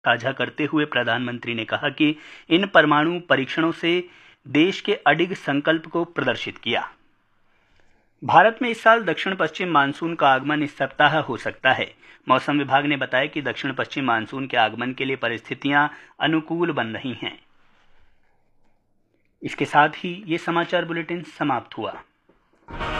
साझा करते हुए प्रधानमंत्री ने कहा कि इन परमाणु परीक्षणों से देश के अडिग संकल्प को प्रदर्शित किया। भारत में इस साल दक्षिण पश्चिम मानसून का आगमन इस सप्ताह हो सकता है। मौसम विभाग ने बताया कि दक्षिण पश्चिम मानसून के आगमन के लिए परिस्थितियां अनुकूल बन रही हैं। इसके साथ ही ये समाचार बुलेटिन समाप्त हुआ।